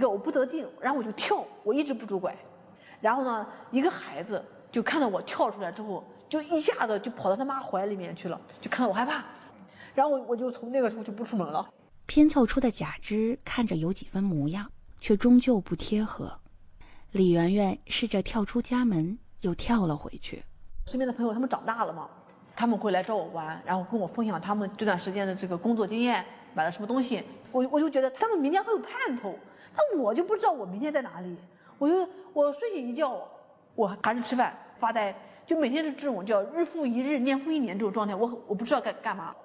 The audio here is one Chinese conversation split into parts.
个我不得劲，然后我就跳，我一直不拄拐。然后呢，一个孩子就看到我跳出来之后，就一下子就跑到他妈怀里面去了，就看到我害怕，然后我就从那个时候就不出门了。 拼凑出的假肢看着有几分模样，却终究不贴合。李媛媛试着跳出家门，又跳了回去。 身边的朋友他们长大了嘛，他们会来找我玩，然后跟我分享他们这段时间的这个工作经验，买了什么东西。我就觉得他们明天会有盼头，但我就不知道我明天在哪里。我睡醒一觉，我还是吃饭发呆，就每天是这种叫日复一日、年复一年这种状态。我不知道该干嘛。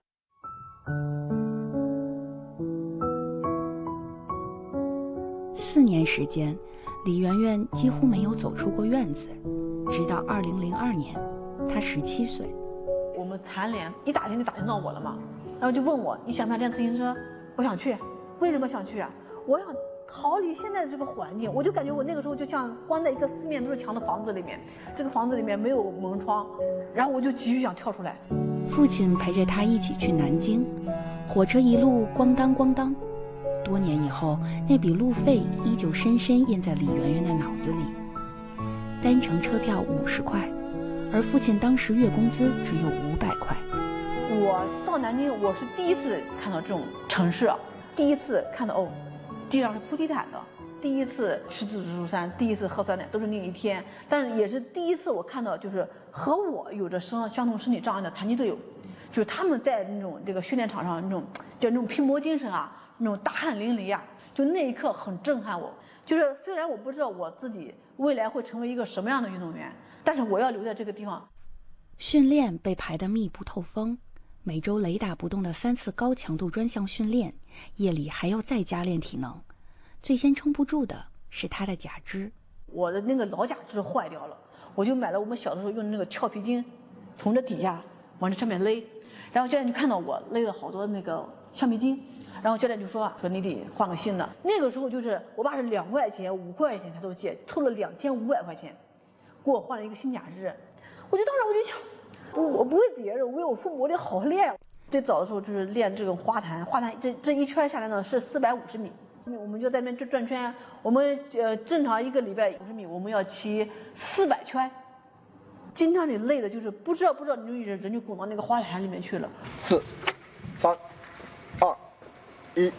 4年时间，李媛媛几乎没有走出过院子，直到2002年，她17岁。 我们残联一打听就打听到我了嘛，然后就问我你想不想练自行车？我想去。为什么想去啊？我想逃离现在的这个环境。我就感觉我那个时候就像关在一个四面都是墙的房子里面，这个房子里面没有门窗，然后我就急于想跳出来。 父亲陪着他一起去南京，火车一路咣当咣当。多年以后，那笔路费依旧深深印在李媛媛的脑子里。单程车票50块，而父亲当时月工资只有500块。 我到南京，我是第一次看到这种城市，第一次看到地上是铺地毯的，第一次吃自助餐，第一次喝酸奶，都是那一天。但是也是第一次我看到，就是和我有着相同身体障碍的残疾队友，就是他们在那种这个训练场上那种拼搏精神啊，那种大汗淋漓啊，就那一刻很震撼我。就是虽然我不知道我自己未来会成为一个什么样的运动员，但是我要留在这个地方。 训练被排得密不透风，每周雷打不动的3次高强度专项训练，夜里还要再加练体能。最先撑不住的是他的假肢。 我的那个老假肢坏掉了，我就买了我们小的时候用的那个跳皮筋，从这底下往这上面勒。然后教练就看到我勒了好多那个橡皮筋，然后教练就说你得换个新的。那个时候就是我爸是2块钱、5块钱他都借，凑了2500块钱，给我换了一个新假肢。当时我就想，我不为别人，我为我父母，我得好好练。最早的时候就是练这种花坛这一圈下来呢是450米，我们就在那边转圈。我们正常一个礼拜50米，我们要骑400圈。经常你累的就是不知道你人就滚到那个花坛里面去了。 4、3、2、1。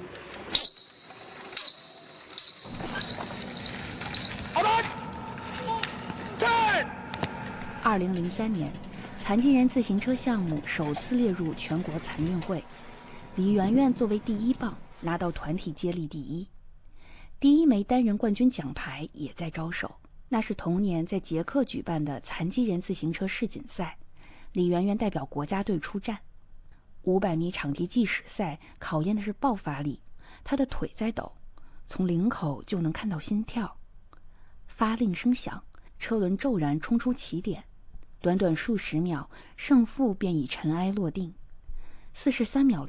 2003年，残疾人自行车项目首次列入全国残运会，李媛媛作为第1棒拿到团体接力第1，第1枚单人冠军奖牌也在招手。那是同年在捷克举办的残疾人自行车世锦赛，李媛媛代表国家队出战。500米场地计时赛考验的是爆发力，她的腿在抖，从领口就能看到心跳。发令声响，车轮骤然冲出起点，短短数十秒，胜负便已尘埃落定。43秒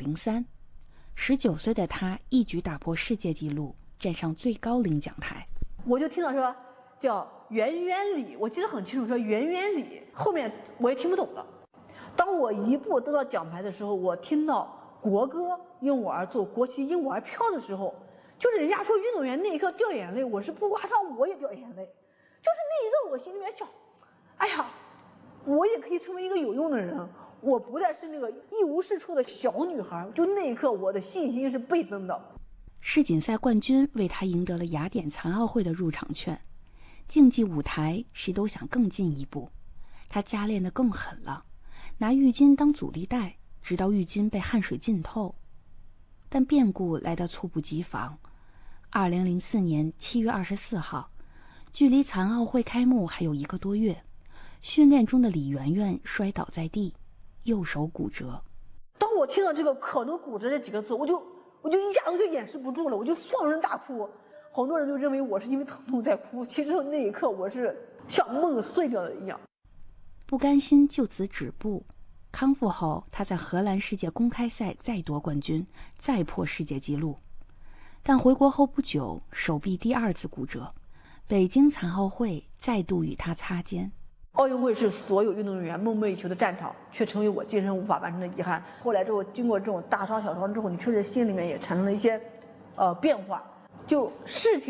03，19岁的她一举打破世界纪录，站上最高领奖台。 我就听到说叫圆圆里，我记得很清楚，说圆圆里，后面我也听不懂了。当我一步得到奖牌的时候，我听到国歌因我而作，国旗因我而飘的时候，就是人家说运动员那一刻掉眼泪，我是不夸张，我也掉眼泪。就是那一刻我心里面想，哎呀，我也可以成为一个有用的人，我不再是那个一无是处的小女孩。就那一刻我的信心是倍增的。 世锦赛冠军为她赢得了雅典残奥会的入场券，竞技舞台谁都想更进一步，她加练得更狠了，拿浴巾当阻力带，直到浴巾被汗水浸透。但变故来得猝不及防。2004年7月24号，距离残奥会开幕还有1个多月，训练中的李媛媛摔倒在地，右手骨折。 当我听到这个可能骨折这几个字，我就一下子就掩饰不住了，我就放声大哭。好多人就认为我是因为疼痛在哭，其实那一刻我是像梦碎掉的一样。 不甘心就此止步，康复后他在荷兰世界公开赛再夺冠军，再破世界纪录。但回国后不久，手臂第2次骨折，北京残奥会再度与他擦肩。 奥运会是所有运动员梦寐以求的战场，却成为我今生无法完成的遗憾。后来之后，经过这种大伤小伤之后，你确实心里面也产生了一些变化。就事情